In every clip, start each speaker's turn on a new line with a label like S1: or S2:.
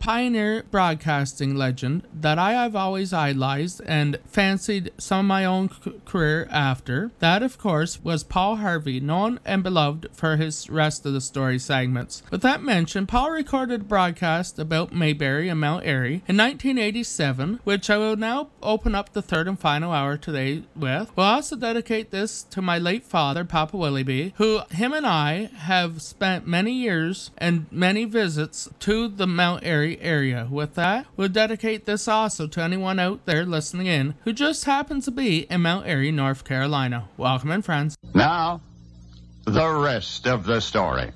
S1: pioneer broadcasting legend that I have always idolized and fancied some of my own career after. That, of course, was Paul Harvey, known and beloved for his rest of the story segments. With that mentioned, Paul recorded a broadcast about Mayberry and Mount Airy in 1987, which I will now open up the third and final hour today with. We'll also dedicate this to my late father, Papa Willoughby, who him and I have spent many years and many visits to the Mount Airy area. With that, we'll dedicate this also to anyone out there listening in who just happens to be in Mount Airy, North Carolina. Welcome in, friends.
S2: Now, the rest of the story.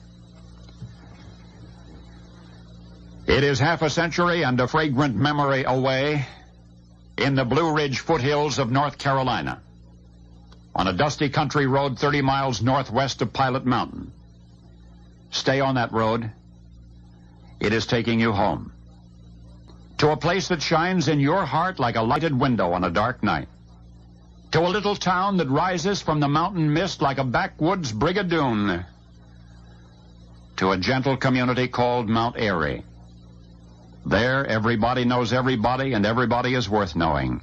S2: It is half a century and a fragrant memory away in the Blue Ridge foothills of North Carolina, on a dusty country road 30 miles northwest of Pilot Mountain. Stay on that road. It is taking you home, to a place that shines in your heart like a lighted window on a dark night, to a little town that rises from the mountain mist like a backwoods brigadoon, to a gentle community called Mount Airy. There, everybody knows everybody, and everybody is worth knowing.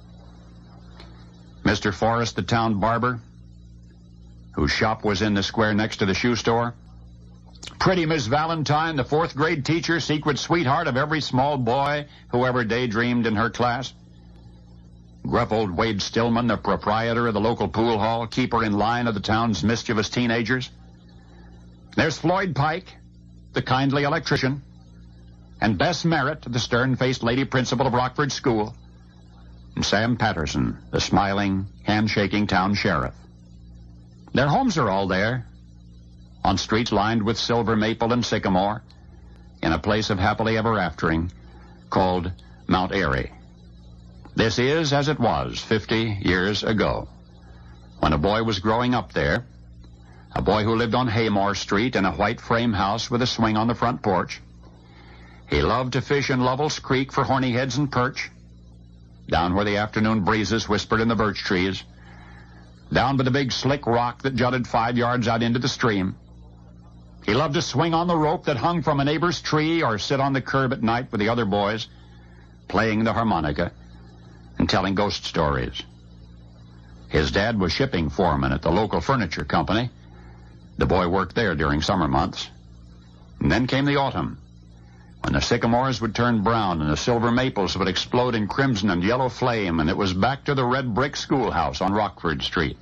S2: Mr. Forrest, the town barber, whose shop was in the square next to the shoe store. Pretty Miss Valentine, the fourth grade teacher, secret sweetheart of every small boy who ever daydreamed in her class. Gruff old Wade Stillman, the proprietor of the local pool hall, keeper in line of the town's mischievous teenagers. There's Floyd Pike, the kindly electrician, and Bess Merritt, the stern-faced lady principal of Rockford School, and Sam Patterson, the smiling, handshaking town sheriff. Their homes are all there, on streets lined with silver maple and sycamore, in a place of happily ever aftering called Mount Airy. This is as it was 50 years ago, when a boy was growing up there, a boy who lived on Haymore Street in a white frame house with a swing on the front porch. He loved to fish in Lovell's Creek for hornyheads and perch, down where the afternoon breezes whispered in the birch trees, down by the big slick rock that jutted 5 yards out into the stream. He loved to swing on the rope that hung from a neighbor's tree or sit on the curb at night with the other boys, playing the harmonica and telling ghost stories. His dad was shipping foreman at the local furniture company. The boy worked there during summer months. And then came the autumn, when the sycamores would turn brown and the silver maples would explode in crimson and yellow flame, and it was back to the red brick schoolhouse on Rockford Street.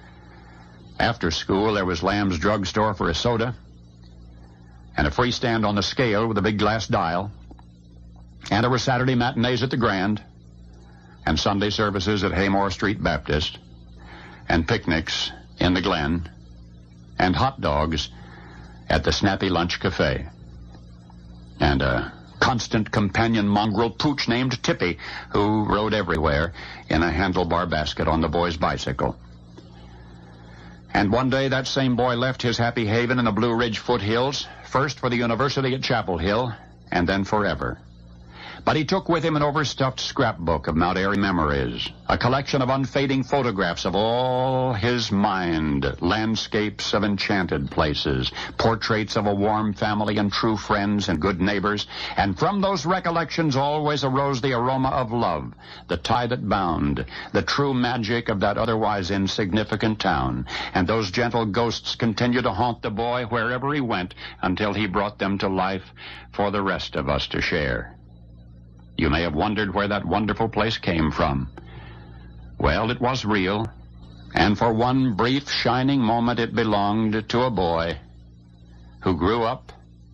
S2: After school, there was Lamb's drugstore for a soda, and a free stand on the scale with a big glass dial, and there were Saturday matinees at the Grand, and Sunday services at Haymore Street Baptist, and picnics in the Glen, and hot dogs at the Snappy Lunch Cafe, and a constant companion mongrel pooch named Tippy, who rode everywhere in a handlebar basket on the boy's bicycle. And one day that same boy left his happy haven in the Blue Ridge foothills, first for the university at Chapel Hill, and then forever. But he took with him an overstuffed scrapbook of Mount Airy memories, a collection of unfading photographs of all his mind, landscapes of enchanted places, portraits of a warm family and true friends and good neighbors, and from those recollections always arose the aroma of love, the tie that bound, the true magic of that otherwise insignificant town, and those gentle ghosts continued to haunt the boy wherever he went until he brought them to life for the rest of us to share. You may have wondered where that wonderful place came from. Well, it was real, and for one brief, shining moment it belonged to a boy who grew up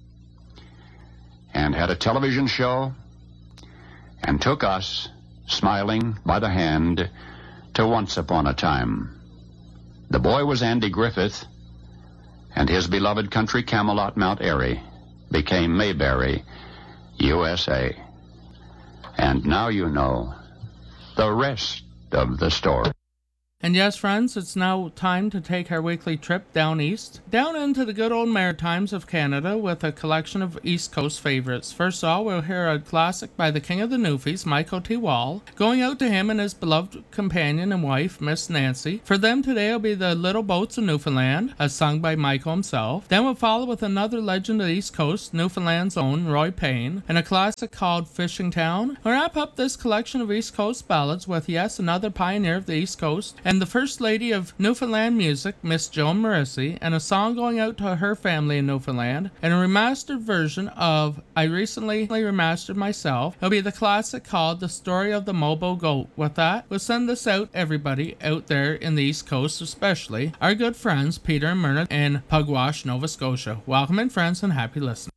S2: and had a television show and took us, smiling by the hand, to Once Upon a Time. The boy was Andy Griffith, and his beloved country Camelot, Mount Airy, became Mayberry, USA. And now you know the rest of the story.
S1: And yes, friends, it's now time to take our weekly trip down east, down into the good old Maritimes of Canada with a collection of East Coast favorites. First of all, we'll hear a classic by the King of the Newfies, Michael T. Wall, going out to him and his beloved companion and wife, Miss Nancy. For them today will be the Little Boats of Newfoundland, as sung by Michael himself. Then we'll follow with another legend of the East Coast, Newfoundland's own Roy Payne, and a classic called Fishing Town. We'll wrap up this collection of East Coast ballads with, yes, another pioneer of the East Coast, and the First Lady of Newfoundland music, Miss Joan Morrissey, and a song going out to her family in Newfoundland, and a remastered version of I recently remastered myself. It'll be the classic called The Story of the Mobo Goat. With that, we'll send this out everybody out there in the East Coast, especially our good friends Peter and Myrna in Pugwash, Nova Scotia. Welcome in, friends, and happy listening.